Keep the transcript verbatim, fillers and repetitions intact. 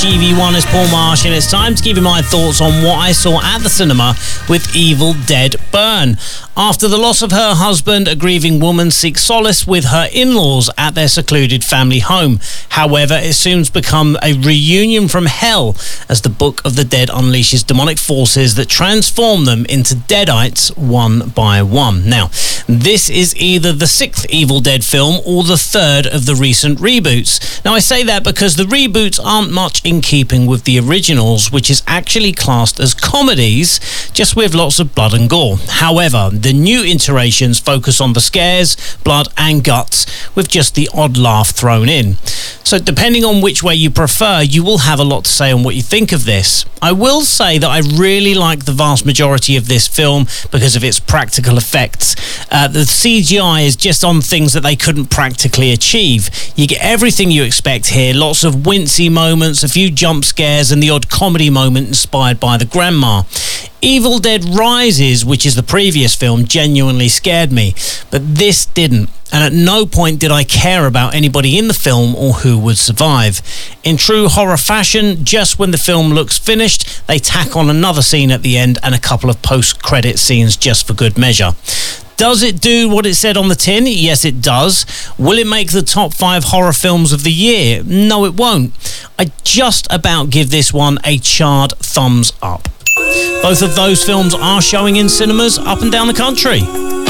G V one is Paul Marsh, and it's time to give you my thoughts on what I saw at the cinema with Evil Dead Burn. After the loss of her husband, a grieving woman seeks solace with her in-laws at their secluded family home. However, it soon becomes a reunion from hell as the Book of the Dead unleashes demonic forces that transform them into Deadites one by one. Now, this is either the sixth Evil Dead film or the third of the recent reboots. Now, I say that because the reboots aren't much in keeping with the originals, which is actually classed as comedies, just with lots of blood and gore. However, the new iterations focus on the scares, blood and guts, with just the odd laugh thrown in. So depending on which way you prefer, you will have a lot to say on what you think of this. I will say that I really like the vast majority of this film because of its practical effects. Uh, the C G I is just on things that they couldn't practically achieve. You get everything you expect here, lots of wincy moments, a few jump scares, and the odd comedy moment inspired by the grandma. Evil Dead Rises, which is the previous film, genuinely scared me, but this didn't. And at no point did I care about anybody in the film or who would survive. In true horror fashion, just when the film looks finished, they tack on another scene at the end and a couple of post-credit scenes just for good measure. Does it do what it said on the tin? Yes, it does. Will it make the top five horror films of the year? No, it won't. I just about give this one a charred thumbs up. Both of those films are showing in cinemas up and down the country.